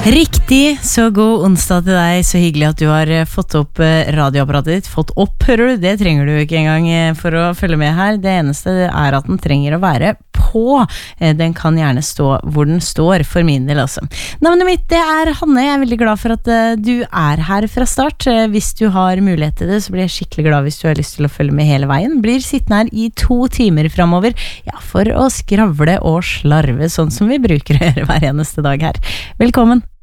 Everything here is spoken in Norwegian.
Riktig, så god onsdag til deg. Så hyggelig at du har fått opp radioapparatet ditt. Fått opp, hører du? Det trenger du ikke engang for å følge med her. Det eneste er at den trenger å være på. Den kan gjerne stå hvor den står, for min del også. Navnet mitt, det er Hanne. Jeg er veldig glad for at du er her fra start. Hvis du har mulighet til det, så blir jeg skikkelig glad hvis du har lyst til å følge med hele veien. Blir sittende her i 2 timer fremover, ja, for å skravle og slarve, sånn som vi bruker å gjøre hver eneste dag her. Velkommen.